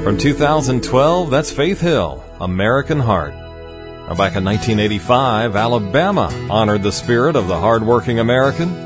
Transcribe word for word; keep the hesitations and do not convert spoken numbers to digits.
From two thousand twelve, that's Faith Hill, American Heart. Now back in nineteen eighty-five, Alabama honored the spirit of the hard-working American